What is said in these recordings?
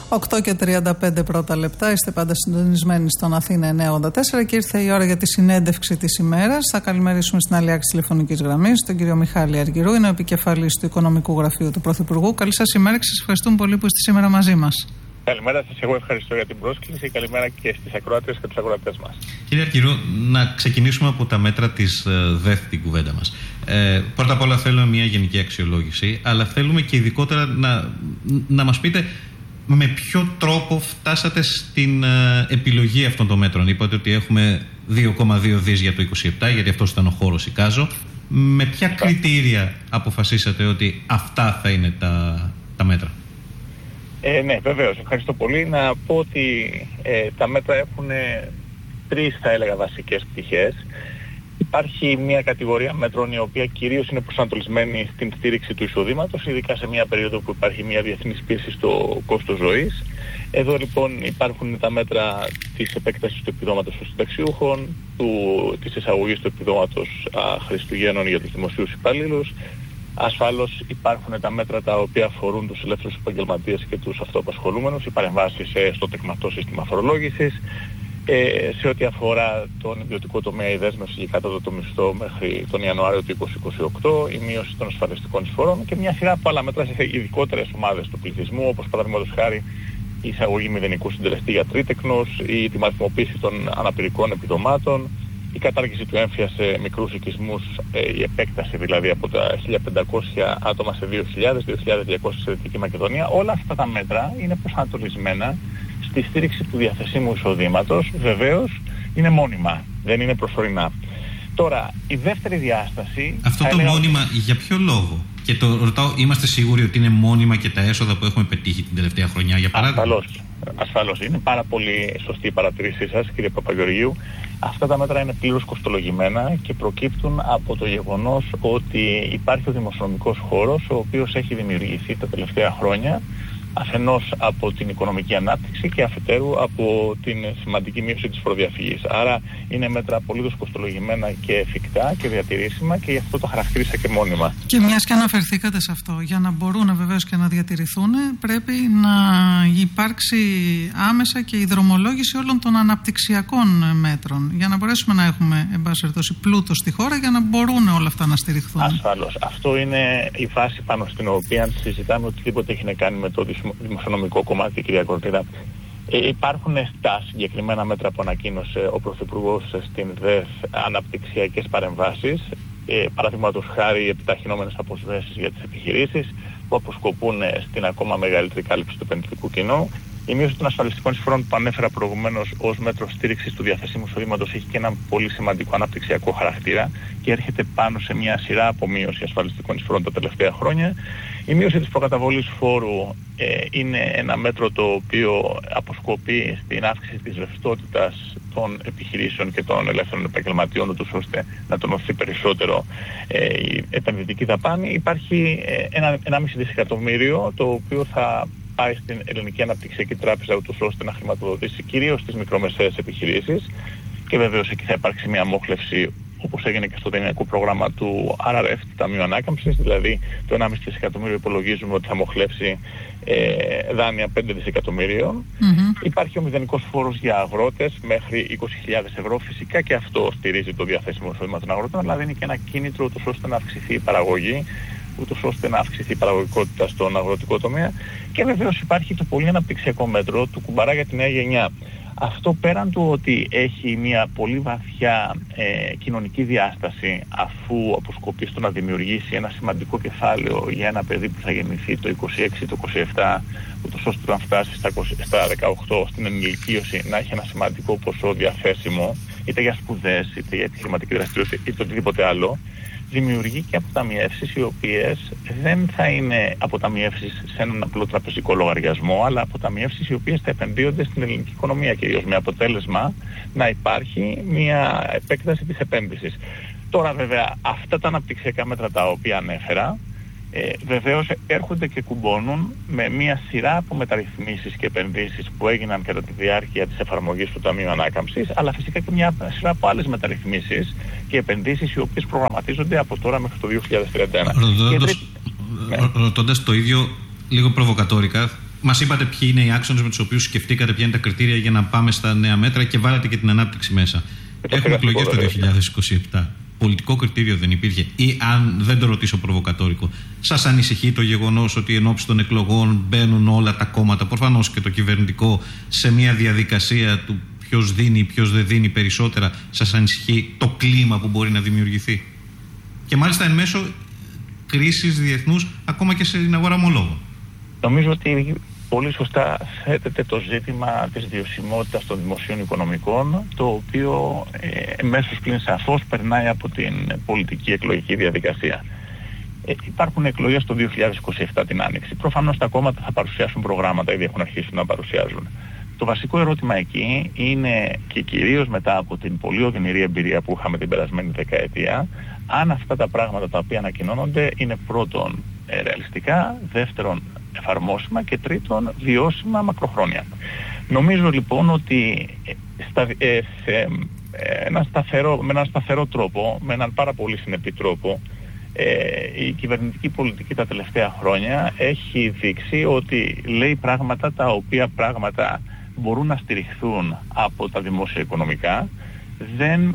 8:35 πρώτα λεπτά. Είστε πάντα συντονισμένοι στον Αθήνα 984 και ήρθε η ώρα για τη συνέντευξη της ημέρας. Θα καλημερίσουμε στην άλλη άκρη τηλεφωνικής γραμμής τον κύριο Μιχάλη Αργυρού, είναι ο επικεφαλής του Οικονομικού Γραφείου του Πρωθυπουργού. Καλή σας ημέρα και σας ευχαριστούμε πολύ που είστε σήμερα μαζί μας. Καλημέρα σας, εγώ ευχαριστώ για την πρόσκληση. Καλημέρα και στις ακροάτριες και τους ακροατές μας. Κύριε Αργυρού, να ξεκινήσουμε από τα μέτρα της ΔΕΘ την κουβέντα μας. Πρώτα απ' όλα θέλουμε μια γενική αξιολόγηση, αλλά θέλουμε και ειδικότερα να μας πείτε με ποιο τρόπο φτάσατε στην επιλογή αυτών των μέτρων. Είπατε ότι έχουμε 2,2 δις για το 2027, γιατί αυτός ήταν ο χώρος εικάζω. Με ποια κριτήρια αποφασίσατε ότι αυτά θα είναι τα μέτρα? Ναι, βεβαίως. Ευχαριστώ πολύ. Να πω ότι τα μέτρα έχουν τρεις, θα έλεγα, βασικές πτυχές. Υπάρχει μια κατηγορία μέτρων η οποία κυρίως είναι προσανατολισμένη στην στήριξη του εισοδήματος, ειδικά σε μια περίοδο που υπάρχει μια διεθνής πίεση στο κόστος ζωής. Εδώ λοιπόν υπάρχουν τα μέτρα της επέκτασης του επιδόματος των συνταξιούχων, της εισαγωγής του επιδόματος Χριστουγέννων για τους δημοσίους υπαλλήλους. Ασφαλώς υπάρχουν τα μέτρα τα οποία αφορούν τους ελεύθερους επαγγελματίες και τους αυτοαπασχολούμενους, οι παρεμβάσεις στο τεκμαστό σύστημα φορολόγησης. Σε ό,τι αφορά τον ιδιωτικό τομέα, η δέσμευση για κατώτατο μισθό μέχρι τον Ιανουάριο του 2028, η μείωση των ασφαλιστικών εισφορών και μια σειρά από άλλα μέτρα σε ειδικότερες ομάδες του πληθυσμού, όπως παραδείγματος χάρη η εισαγωγή μηδενικού συντελεστή για τρίτεκνους, η τιμαριθμοποίηση των αναπηρικών επιδομάτων, η κατάργηση του έμφυα σε μικρούς οικισμούς, η επέκταση δηλαδή από τα 1.500 άτομα σε 2.200 σε Δυτική Μακεδονία. Όλα αυτά τα μέτρα είναι προσανατολισμένα στη στήριξη του διαθεσίμου εισοδήματος. Βεβαίως είναι μόνιμα, δεν είναι προσωρινά. Τώρα, η δεύτερη διάσταση... Αυτό το μόνιμα για ποιο λόγο? Και το ρωτάω, είμαστε σίγουροι ότι είναι μόνιμα και τα έσοδα που έχουμε πετύχει την τελευταία χρονιά, για παράδειγμα? Ασφαλώς. Είναι πάρα πολύ σωστή η παρατηρήσή σας, κύριε Παπαγεωργίου. Αυτά τα μέτρα είναι πλήρως κοστολογημένα και προκύπτουν από το γεγονός ότι υπάρχει ο δημοσιονομικός χώρος, ο οποίος έχει δημιουργηθεί τα τελευταία χρόνια, αφενός από την οικονομική ανάπτυξη και αφετέρου από την σημαντική μείωση της φοροδιαφυγής. Άρα είναι μέτρα απολύτως κοστολογημένα και εφικτά και διατηρήσιμα και γι' αυτό το χαρακτήρισα και μόνιμα. Και μιας και αναφερθήκατε σε αυτό, για να μπορούν βεβαίως και να διατηρηθούν, πρέπει να υπάρξει άμεσα και η δρομολόγηση όλων των αναπτυξιακών μέτρων, για να μπορέσουμε να έχουμε, εν πάση περιπτώσει, πλούτο στη χώρα, για να μπορούν όλα αυτά να στηριχθούν. Ασφαλώς. Αυτό είναι η βάση πάνω στην οποία συζητάμε οτιδήποτε έχει να κάνει με το δημοσιονομικό κομμάτι, κυρία Κορτίδα. Υπάρχουν στα συγκεκριμένα μέτρα που ανακοίνωσε ο Πρωθυπουργός στην ΔΕΘ αναπτυξιακές παρεμβάσεις, παραδείγματος χάρη επιταχυνόμενες αποσβέσεις για τις επιχειρήσεις που αποσκοπούν στην ακόμα μεγαλύτερη κάλυψη του επενδυτικού κοινού. Η μείωση των ασφαλιστικών εισφορών που ανέφερα προηγουμένως ως μέτρο στήριξης του διαθεσίμου εισοδήματος έχει και ένα πολύ σημαντικό αναπτυξιακό χαρακτήρα και έρχεται πάνω σε μια σειρά από μείωση ασφαλιστικών εισφορών τα τελευταία χρόνια. Η μείωση της προκαταβολής φόρου είναι ένα μέτρο το οποίο αποσκοπεί στην αύξηση της ρευστότητας των επιχειρήσεων και των ελεύθερων επαγγελματιών, τους ώστε να τονωθεί περισσότερο η επενδυτική δαπάνη. Υπάρχει 1,5 δισεκατομμύριο το οποίο θα πάει στην Ελληνική Αναπτυξιακή Τράπεζα, ούτως ώστε να χρηματοδοτήσει κυρίως τις μικρομεσαίες επιχειρήσεις και βεβαίως εκεί θα υπάρξει μια μόχλευση, όπως έγινε και στο ταινιακό πρόγραμμα του RRF, του Ταμείου Ανάκαμψης, δηλαδή το 1,5 δισεκατομμύριο υπολογίζουμε ότι θα μοχλεύσει δάνεια 5 δισεκατομμύριων. Υπάρχει ο μηδενικός φόρος για αγρότες μέχρι 20.000 ευρώ. Φυσικά και αυτό στηρίζει το διαθέσιμο εισόδημα των αγροτών, αλλά δίνει και ένα κίνητρο ούτως ώστε να αυξηθεί η παραγωγή, ούτως ώστε να αυξηθεί η παραγωγικότητα στον αγροτικό τομέα. Και βεβαίως υπάρχει το πολύ αναπτυξιακό μέτρο του κουμπαρά για τη νέα γενιά. Αυτό πέραν του ότι έχει μια πολύ βαθιά κοινωνική διάσταση, αφού αποσκοπεί στο να δημιουργήσει ένα σημαντικό κεφάλαιο για ένα παιδί που θα γεννηθεί το 26 το 27, ούτως ώστε να φτάσει στα 18 στην ενηλικίωση να έχει ένα σημαντικό ποσό διαθέσιμο, είτε για σπουδές, είτε για επιχειρηματική δραστηριότητα, είτε οτιδήποτε άλλο, δημιουργεί και αποταμιεύσεις οι οποίες δεν θα είναι αποταμιεύσεις σε έναν απλό τραπεζικό λογαριασμό, αλλά αποταμιεύσεις οι οποίες θα επενδύονται στην ελληνική οικονομία κυρίως, με αποτέλεσμα να υπάρχει μια επέκταση της επένδυσης. Τώρα βέβαια αυτά τα αναπτυξιακά μέτρα τα οποία ανέφερα βεβαίως έρχονται και κουμπώνουν με μια σειρά από μεταρρυθμίσεις και επενδύσεις που έγιναν κατά τη διάρκεια της εφαρμογής του Ταμείου Ανάκαμψης, αλλά φυσικά και μια σειρά από άλλες μεταρρυθμίσεις και επενδύσεις οι οποίες προγραμματίζονται από τώρα μέχρι το 2031. Ρωτώντας το ίδιο λίγο προβοκατόρικα, Μας είπατε ποιοι είναι οι άξονες με τους οποίους σκεφτήκατε, ποια είναι τα κριτήρια για να πάμε στα νέα μέτρα και βάλατε και την ανάπτυξη μέσα. Έχουμε εκλογές το 2027. Πολιτικό κριτήριο δεν υπήρχε? Ή, αν δεν το ρωτήσω προβοκατόρικο, σας ανησυχεί το γεγονός ότι εν ώψη των εκλογών μπαίνουν όλα τα κόμματα, προφανώς και το κυβερνητικό, σε μια διαδικασία του ποιος δίνει, ποιος δεν δίνει περισσότερα? Σας ανησυχεί το κλίμα που μπορεί να δημιουργηθεί? Και μάλιστα εν μέσω κρίσης διεθνούς, ακόμα και στην αγορά ομολόγων. Νομίζω ότι πολύ σωστά θέτεται το ζήτημα της βιωσιμότητας των δημοσίων οικονομικών, το οποίο μέσως πλην σαφώς περνάει από την πολιτική εκλογική διαδικασία. Υπάρχουν εκλογές το 2027 την Άνοιξη. Προφανώς τα κόμματα θα παρουσιάσουν προγράμματα, ήδη έχουν αρχίσει να παρουσιάζουν. Το βασικό ερώτημα εκεί είναι, και κυρίως μετά από την πολύ οδυνηρή εμπειρία που είχαμε την περασμένη δεκαετία, αν αυτά τα πράγματα τα οποία ανακοινώνονται είναι πρώτον ρεαλιστικά, δεύτερον εφαρμόσιμα και τρίτον βιώσιμα μακροχρόνια. Νομίζω λοιπόν ότι με έναν σταθερό τρόπο, με έναν πάρα πολύ συνεπή τρόπο, η κυβερνητική πολιτική τα τελευταία χρόνια έχει δείξει ότι λέει πράγματα τα οποία πράγματα μπορούν να στηριχθούν από τα δημόσια οικονομικά, δεν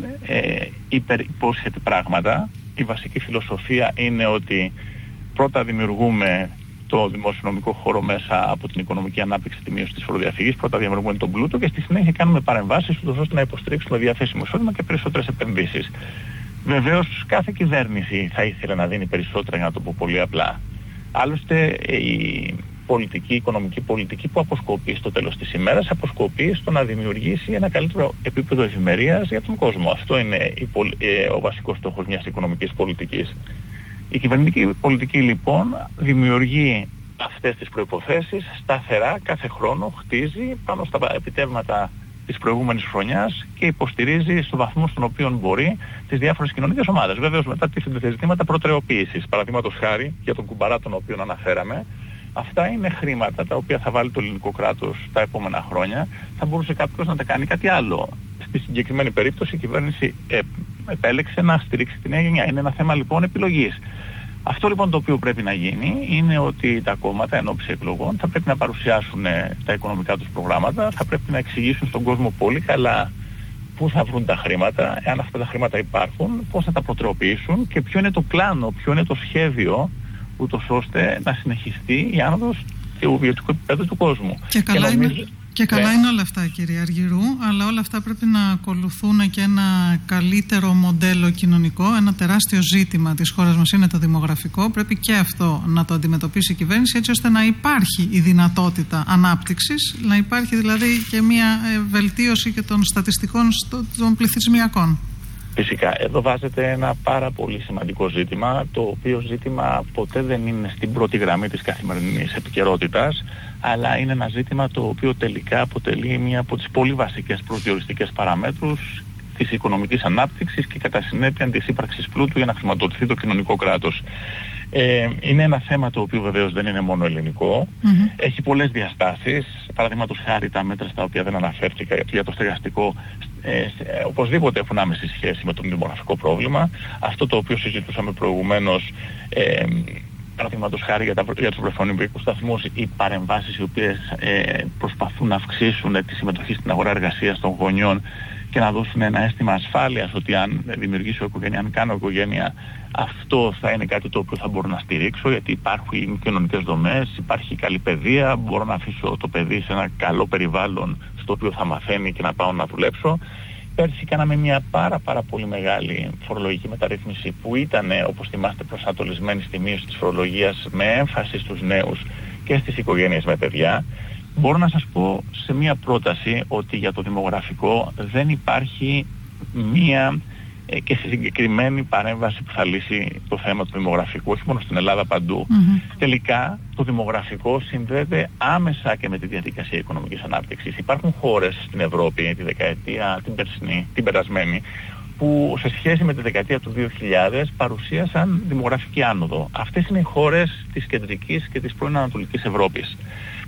υπόσχεται πράγματα. Η βασική φιλοσοφία είναι ότι πρώτα δημιουργούμε το δημοσιονομικό χώρο μέσα από την οικονομική ανάπτυξη, τη μείωση της φοροδιαφυγής, πρώτα δημιουργούμε τον πλούτο και στη συνέχεια κάνουμε παρεμβάσεις ώστε να υποστηρίξουμε διαθέσιμο εισόδημα και περισσότερες επενδύσεις. Βεβαίως κάθε κυβέρνηση θα ήθελε να δίνει περισσότερα, για να το πω πολύ απλά. Άλλωστε η οικονομική πολιτική που αποσκοπεί στο τέλος της ημέρας, αποσκοπεί στο να δημιουργήσει ένα καλύτερο επίπεδο ευημερίας για τον κόσμο. Αυτό είναι ο βασικός στόχος μιας οικονομικής πολιτικής. Η κυβερνητική πολιτική λοιπόν δημιουργεί αυτές τις προϋποθέσεις σταθερά, κάθε χρόνο χτίζει πάνω στα επιτεύγματα της προηγούμενης χρονιάς και υποστηρίζει στο βαθμό στον οποίο μπορεί τις διάφορες κοινωνικές ομάδες. Βέβαιως μετά τίθενται ζητήματα προτεραιοποίησης. Παραδείγματος χάρη για τον κουμπαρά τον οποίο αναφέραμε, αυτά είναι χρήματα τα οποία θα βάλει το ελληνικό κράτος τα επόμενα χρόνια. Θα μπορούσε κάποιος να τα κάνει κάτι άλλο. Στη συγκεκριμένη περίπτωση η κυβέρνηση επέλεξε να στηρίξει τη νέα γενιά. Είναι ένα θέμα λοιπόν επιλογής. Αυτό λοιπόν το οποίο πρέπει να γίνει είναι ότι τα κόμματα εν ώψη εκλογών θα πρέπει να παρουσιάσουν τα οικονομικά τους προγράμματα, θα πρέπει να εξηγήσουν στον κόσμο πολύ καλά πού θα βρουν τα χρήματα, εάν αυτά τα χρήματα υπάρχουν, πώς θα τα προτροποποιήσουν και ποιο είναι το πλάνο, ποιο είναι το σχέδιο, ούτως ώστε να συνεχιστεί η άνοδος του βιωτικού επίπεδου του κόσμου. Και καλά είναι όλα αυτά, κύριε Αργυρού, αλλά όλα αυτά πρέπει να ακολουθούν και ένα καλύτερο μοντέλο κοινωνικό. Ένα τεράστιο ζήτημα της χώρας μας είναι το δημογραφικό. Πρέπει και αυτό να το αντιμετωπίσει η κυβέρνηση, έτσι ώστε να υπάρχει η δυνατότητα ανάπτυξης, να υπάρχει δηλαδή και μια βελτίωση και των στατιστικών των πληθυσμιακών. Φυσικά, εδώ βάζετε ένα πάρα πολύ σημαντικό ζήτημα, το οποίο ζήτημα ποτέ δεν είναι στην πρώτη γραμμή της καθημερινής επικαιρότητας, αλλά είναι ένα ζήτημα το οποίο τελικά αποτελεί μία από τις πολύ βασικές προσδιοριστικές παραμέτρους της οικονομικής ανάπτυξης και κατά συνέπεια της ύπαρξης πλούτου για να χρηματοδοτηθεί το κοινωνικό κράτος. Είναι ένα θέμα το οποίο βεβαίως δεν είναι μόνο ελληνικό. Έχει πολλές διαστάσεις. Παραδείγματος χάρη τα μέτρα στα οποία δεν αναφέρθηκα για το στεγαστικό οπωσδήποτε έχουν άμεση σχέση με το δημογραφικό πρόβλημα. Αυτό το οποίο συζητούσαμε προηγουμένως, παραδείγματος χάρη για τους βρεφονιπιακούς σταθμούς, οι παρεμβάσεις οι οποίες προσπαθούν να αυξήσουν τη συμμετοχή στην αγορά εργασίας των γονιών και να δώσουν ένα αίσθημα ασφάλειας ότι αν δημιουργήσω οικογένεια, αν κάνω οικογένεια, αυτό θα είναι κάτι το οποίο θα μπορώ να στηρίξω, γιατί υπάρχουν κοινωνικές δομές, υπάρχει καλή παιδεία, μπορώ να αφήσω το παιδί σε ένα καλό περιβάλλον στο οποίο θα μαθαίνει και να πάω να δουλέψω. Πέρσι κάναμε μια πάρα πολύ μεγάλη φορολογική μεταρρύθμιση που ήταν, όπως θυμάστε, προσανατολισμένη στη μείωση της φορολογίας με έμφαση στους νέους και στις οικογένειες με παιδιά. Μπορώ να σας πω σε μια πρόταση ότι για το δημογραφικό δεν υπάρχει μία και συγκεκριμένη παρέμβαση που θα λύσει το θέμα του δημογραφικού, όχι μόνο στην Ελλάδα, παντού. Τελικά το δημογραφικό συνδέεται άμεσα και με τη διαδικασία οικονομικής ανάπτυξης. Υπάρχουν χώρες στην Ευρώπη τη δεκαετία την περασμένη που σε σχέση με τη δεκαετία του 2000 παρουσίασαν δημογραφική άνοδο. Αυτές είναι οι χώρες της κεντρικής και της πρώην Ανατολικής Ευρώπης.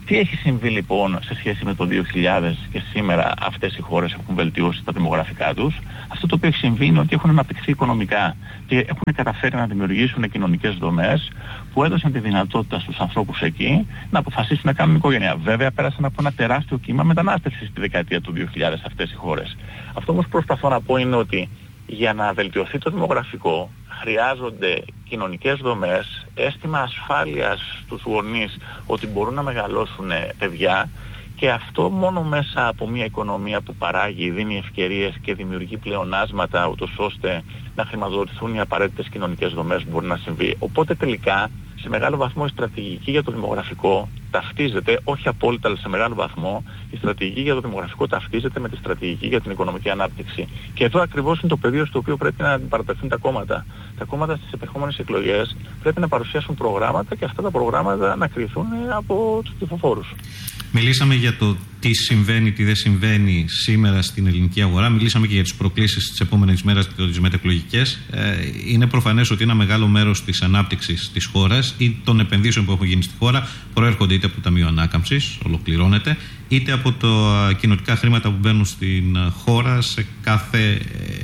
Τι έχει συμβεί λοιπόν σε σχέση με το 2000 και σήμερα αυτές οι χώρες έχουν βελτιώσει τα δημογραφικά τους? Αυτό το οποίο έχει συμβεί είναι ότι έχουν αναπτυχθεί οικονομικά και έχουν καταφέρει να δημιουργήσουν κοινωνικές δομές που έδωσαν τη δυνατότητα στους ανθρώπους εκεί να αποφασίσουν να κάνουν οικογένεια. Βέβαια πέρασαν από ένα τεράστιο κύμα μετανάστευσης στη δεκαετία του 2000 αυτές οι χώρες. Αυτό όμως προσπαθώ να πω είναι ότι για να βελτιωθεί το δημογραφικό χρειάζονται κοινωνικές δομές, αίσθημα ασφάλειας στους γονείς ότι μπορούν να μεγαλώσουν παιδιά, και αυτό μόνο μέσα από μια οικονομία που παράγει, δίνει ευκαιρίες και δημιουργεί πλεονάσματα ούτως ώστε να χρηματοδοτηθούν οι απαραίτητες κοινωνικές δομές που μπορεί να συμβεί. Οπότε τελικά σε μεγάλο βαθμό η στρατηγική για το δημογραφικό ταυτίζεται, όχι απόλυτα αλλά σε μεγάλο βαθμό, η στρατηγική για το δημογραφικό ταυτίζεται με τη στρατηγική για την οικονομική ανάπτυξη. Και εδώ ακριβώς είναι το πεδίο στο οποίο πρέπει να αντιπαρατεθούν τα κόμματα. Τα κόμματα στις επερχόμενες εκλογές πρέπει να παρουσιάσουν προγράμματα και αυτά τα προγράμματα να κριθούν από τους ψηφοφόρους. Μιλήσαμε για το τι συμβαίνει, τι δεν συμβαίνει σήμερα στην ελληνική αγορά. Μιλήσαμε και για τις προκλήσεις της επόμενης μέρας και τις μετεκλογικές. Είναι προφανές ότι ένα μεγάλο μέρος της ανάπτυξης της χώρας ή των επενδύσεων που έχουν γίνει στη χώρα προέρχονται είτε από το Ταμείο Ανάκαμψης, ολοκληρώνεται, είτε από τα κοινοτικά χρήματα που μπαίνουν στην χώρα σε κάθε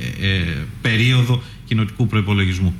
περίοδο κοινοτικού προϋπολογισμού.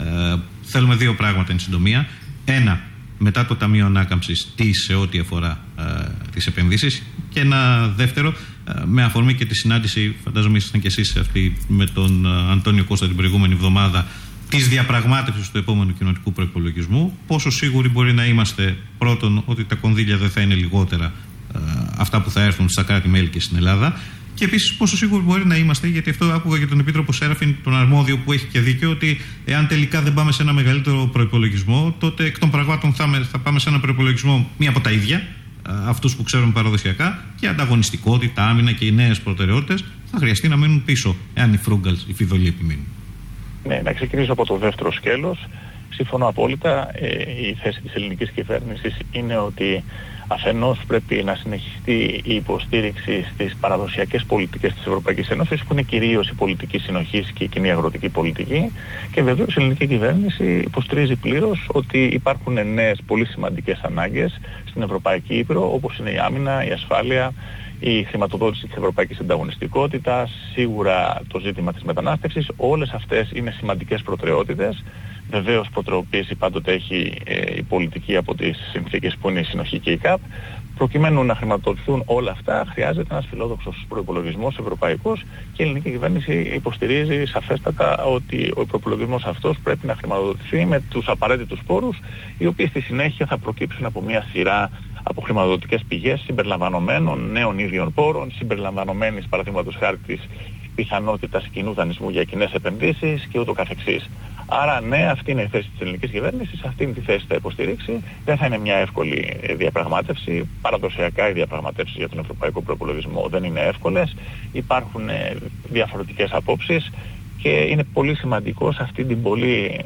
Θέλουμε δύο πράγματα εν συντομία. Ένα, μετά το Ταμείο Ανάκαμψης, τι σε ό,τι αφορά τις επενδύσεις, και ένα δεύτερο, με αφορμή και τη συνάντηση, φαντάζομαι ήσασταν και εσείς αυτή με τον Αντώνιο Κώστα την προηγούμενη εβδομάδα, της διαπραγμάτευσης του επόμενου κοινοτικού προϋπολογισμού, πόσο σίγουροι μπορεί να είμαστε πρώτον ότι τα κονδύλια δεν θα είναι λιγότερα αυτά που θα έρθουν στα κράτη-μέλη και στην Ελλάδα, και επίσης πόσο σίγουροι μπορεί να είμαστε, γιατί αυτό άκουγα για τον Επίτροπο Σέραφιν, τον αρμόδιο, που έχει και δίκιο, ότι εάν τελικά δεν πάμε σε ένα μεγαλύτερο προϋπολογισμό, τότε εκ των πραγμάτων θα πάμε σε ένα προϋπολογισμό μία από τα ίδια, αυτούς που ξέρουμε παραδοσιακά, και ανταγωνιστικότητα, άμυνα και οι νέες προτεραιότητες θα χρειαστεί να μείνουν πίσω, εάν οι φρούγκαλς, οι φιδωλοί επιμείνουν. Ναι, να ξεκινήσω από το δεύτερο σκέλος. Συμφωνώ απόλυτα. Η θέση της ελληνικής κυβέρνησης είναι ότι αφενός πρέπει να συνεχιστεί η υποστήριξη στις παραδοσιακές πολιτικές της Ευρωπαϊκής Ένωσης, που είναι κυρίως η πολιτική συνοχής και η κοινή αγροτική πολιτική, και βεβαίως η ελληνική κυβέρνηση υποστηρίζει πλήρως ότι υπάρχουν νέες πολύ σημαντικές ανάγκες στην Ευρωπαϊκή Ήπειρο, όπως είναι η άμυνα, η ασφάλεια, η χρηματοδότηση της ευρωπαϊκής ανταγωνιστικότητας, σίγουρα το ζήτημα της μετανάστευσης. Όλες αυτές είναι σημαντικές προτεραιότητες. Βεβαίως προτεραιοποίηση πάντοτε έχει η πολιτική από τις συνθήκες που είναι η συνοχή και η ΚΑΠ. Προκειμένου να χρηματοδοτηθούν όλα αυτά χρειάζεται ένας φιλόδοξος προϋπολογισμός ευρωπαϊκός, και η ελληνική κυβέρνηση υποστηρίζει σαφέστατα ότι ο προϋπολογισμός αυτός πρέπει να χρηματοδοτηθεί με τους απαραίτητους πόρους, οι οποίοι στη συνέχεια θα προκύψουν από μια σειρά από χρηματοδοτικές πηγές συμπεριλαμβανομένων νέων ίδιων πόρων, συμπεριλαμβανομένης παραδείγματος χάρη της πιθανότητας κοινού δανεισμού για κοινές επενδύσεις και ούτω καθεξής. Άρα ναι, αυτή είναι η θέση της ελληνικής κυβέρνησης, αυτή είναι τη θέση θα υποστηρίξει. Δεν θα είναι μια εύκολη διαπραγμάτευση. Παραδοσιακά οι διαπραγματεύσεις για τον ευρωπαϊκό προϋπολογισμό δεν είναι εύκολες. Υπάρχουν διαφορετικές απόψεις και είναι πολύ σημαντικό σε αυτή την πολύ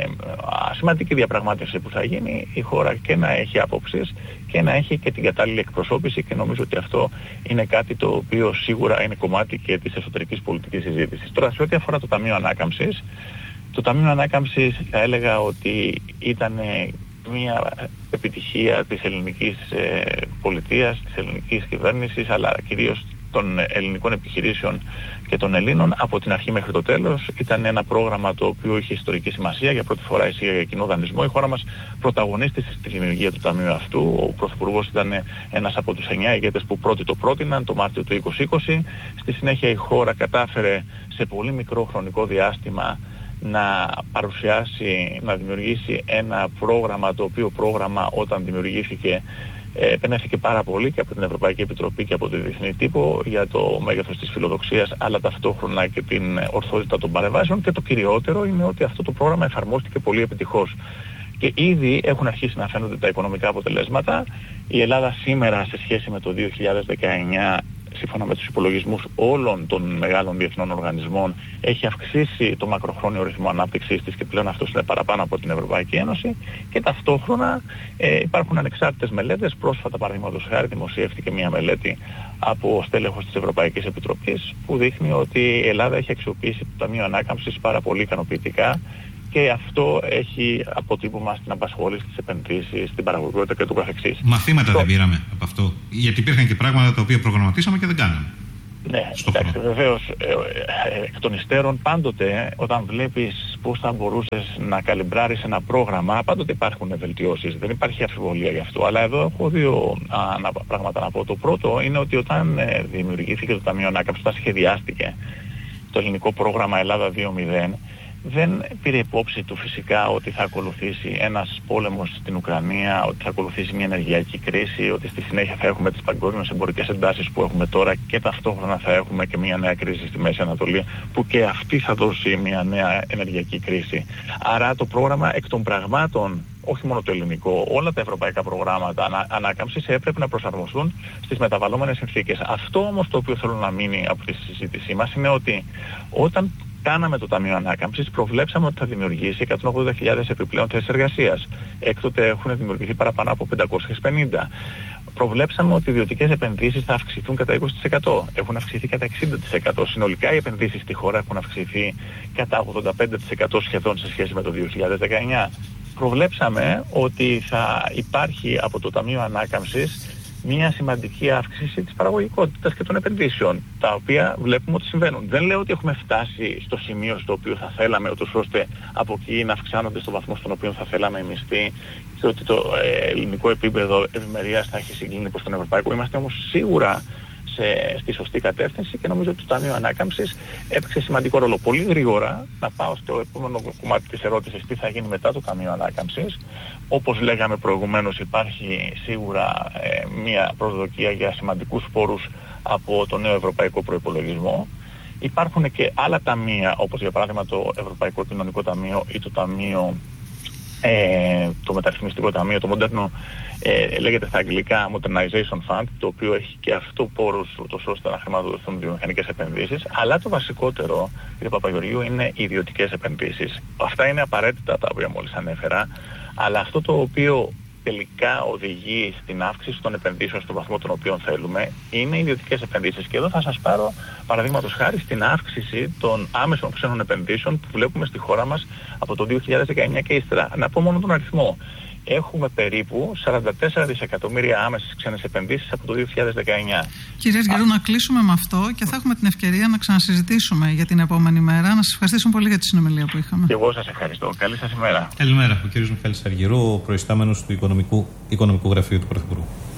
σημαντική διαπραγμάτευση που θα γίνει η χώρα και να έχει απόψεις και να έχει και την κατάλληλη εκπροσώπηση, και νομίζω ότι αυτό είναι κάτι το οποίο σίγουρα είναι κομμάτι και της εσωτερικής πολιτικής συζήτησης. Τώρα, σε ό,τι αφορά το Ταμείο Ανάκαμψης, το Ταμείο Ανάκαμψης θα έλεγα ότι ήταν μια επιτυχία της ελληνικής πολιτείας, της ελληνικής κυβέρνησης, αλλά κυρίως των ελληνικών επιχειρήσεων και των Ελλήνων από την αρχή μέχρι το τέλος. Ήταν ένα πρόγραμμα το οποίο είχε ιστορική σημασία. Για πρώτη φορά εισήγαγε για κοινό δανεισμό. Η χώρα μας πρωταγωνίστησε στη δημιουργία του ταμείου αυτού. Ο Πρωθυπουργός ήταν ένας από τους 9 ηγέτες που πρώτοι το πρότειναν το Μάρτιο του 2020. Στη συνέχεια η χώρα κατάφερε σε πολύ μικρό χρονικό διάστημα να παρουσιάσει, να δημιουργήσει ένα πρόγραμμα, το οποίο πρόγραμμα όταν δημιουργήθηκε επενέθηκε πάρα πολύ και από την Ευρωπαϊκή Επιτροπή και από τη Διεθνή Τύπο για το μέγεθος της φιλοδοξίας, αλλά ταυτόχρονα και την ορθότητα των παρεμβάσεων, και το κυριότερο είναι ότι αυτό το πρόγραμμα εφαρμόστηκε πολύ επιτυχώς. Και ήδη έχουν αρχίσει να φαίνονται τα οικονομικά αποτελέσματα. Η Ελλάδα σήμερα σε σχέση με το 2019, σύμφωνα με τους υπολογισμούς όλων των μεγάλων διεθνών οργανισμών, έχει αυξήσει το μακροχρόνιο ρυθμό ανάπτυξής της και πλέον αυτός είναι παραπάνω από την Ευρωπαϊκή Ένωση, και ταυτόχρονα υπάρχουν ανεξάρτητες μελέτες. Πρόσφατα, παραδείγματος χάρη, δημοσιεύτηκε μια μελέτη από στέλεχος της Ευρωπαϊκής Επιτροπής που δείχνει ότι η Ελλάδα έχει αξιοποιήσει το Ταμείο Ανάκαμψης πάρα πολύ ικανοποιητικά και αυτό έχει αποτύπωμα στην απασχόληση, στις επενδύσεις, στην παραγωγικότητα και το καθεξής. Μαθήματα δεν πήραμε από αυτό, γιατί υπήρχαν και πράγματα τα οποία προγραμματίσαμε και δεν κάναμε. Ναι, εντάξει, βεβαίως, εκ των υστέρων πάντοτε όταν βλέπεις πώς θα μπορούσες να καλυμπράρεις ένα πρόγραμμα, πάντοτε υπάρχουν βελτιώσεις, δεν υπάρχει αμφιβολία γι' αυτό. Αλλά εδώ έχω δύο πράγματα να πω. Το πρώτο είναι ότι όταν δημιουργήθηκε το Ταμείο Ανάκαμψης, όταν σχεδιάστηκε το ελληνικό πρόγραμμα Ελλάδα 2.0, δεν πήρε υπόψη του φυσικά ότι θα ακολουθήσει ένας πόλεμος στην Ουκρανία, ότι θα ακολουθήσει μια ενεργειακή κρίση, ότι στη συνέχεια θα έχουμε τις παγκόσμιες εμπορικές εντάσεις που έχουμε τώρα και ταυτόχρονα θα έχουμε και μια νέα κρίση στη Μέση Ανατολή που και αυτή θα δώσει μια νέα ενεργειακή κρίση. Άρα το πρόγραμμα εκ των πραγμάτων, όχι μόνο το ελληνικό, όλα τα ευρωπαϊκά προγράμματα ανάκαμψης έπρεπε να προσαρμοστούν στις μεταβαλλόμενες συνθήκες. Αυτό όμως το οποίο θέλω να μείνει από τη συζήτησή μας είναι ότι όταν κάναμε το Ταμείο Ανάκαμψης, προβλέψαμε ότι θα δημιουργήσει 180.000 επιπλέον θέσεις εργασίας. Έκτοτε έχουν δημιουργηθεί παραπάνω από 550. Προβλέψαμε ότι οι ιδιωτικές επενδύσεις θα αυξηθούν κατά 20%. Έχουν αυξηθεί κατά 60%. Συνολικά οι επενδύσεις στη χώρα έχουν αυξηθεί κατά 85% σχεδόν σε σχέση με το 2019. Προβλέψαμε ότι θα υπάρχει από το Ταμείο Ανάκαμψης μια σημαντική αύξηση της παραγωγικότητας και των επενδύσεων, τα οποία βλέπουμε ότι συμβαίνουν. Δεν λέω ότι έχουμε φτάσει στο σημείο στο οποίο θα θέλαμε, ώστε από εκεί να αυξάνονται στο βαθμό στον οποίο θα θέλαμε οι μισθοί και ότι το ελληνικό επίπεδο ευημερίας θα έχει συγκλίνει προς τον ευρωπαϊκό. Είμαστε όμως σίγουρα στη σωστή κατεύθυνση και νομίζω ότι το Ταμείο Ανάκαμψης έπαιξε σημαντικό ρόλο. Πολύ γρήγορα να πάω στο επόμενο κομμάτι της ερώτησης, τι θα γίνει μετά το Ταμείο Ανάκαμψης. Όπως λέγαμε προηγουμένως, υπάρχει σίγουρα μια προσδοκία για σημαντικούς πόρους από το νέο ευρωπαϊκό προϋπολογισμό. Υπάρχουν και άλλα ταμεία, όπως για παράδειγμα το Ευρωπαϊκό Κοινωνικό Ταμείο ή το Ταμείο, το Μεταρρυθμιστικό Ταμείο, το μοντέρνο, λέγεται στα αγγλικά Modernization Fund, το οποίο έχει και αυτό πόρους ώστε να χρηματοδοτηθούν βιομηχανικές επενδύσεις. Αλλά το βασικότερο, κύριε Παπαγεωργίου, είναι οι ιδιωτικές επενδύσεις. Αυτά είναι απαραίτητα τα οποία μόλις ανέφερα, αλλά αυτό το οποίο τελικά οδηγεί στην αύξηση των επενδύσεων στον βαθμό τον οποίο θέλουμε είναι οι ιδιωτικές επενδύσεις. Και εδώ θα σας πάρω παραδείγματος χάρη στην αύξηση των άμεσων ξένων επενδύσεων που βλέπουμε στη χώρα μας από το 2019 και ύστερα. Να πω μόνο τον αριθμό. Έχουμε περίπου 44 δισεκατομμύρια άμεσες ξένες επενδύσεις από το 2019. Κύριε Γερού, να κλείσουμε με αυτό και θα έχουμε την ευκαιρία να ξανασυζητήσουμε για την επόμενη μέρα. Να σας ευχαριστήσουμε πολύ για τη συνομιλία που είχαμε. Και εγώ σας ευχαριστώ. Καλή σας ημέρα. Καλημέρα. Ο κ. Μιχάλης Αργυρού, ο προϊστάμενος του Οικονομικού Γραφείου του Πρωθυπουργού.